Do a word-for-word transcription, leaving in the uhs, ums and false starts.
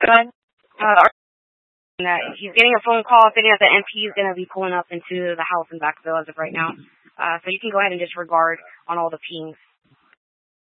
Son, uh, our- that he's getting a phone call saying that the M P is going to be pulling up into the house in Backville as of right now. Uh, so you can go ahead and disregard on all the pings.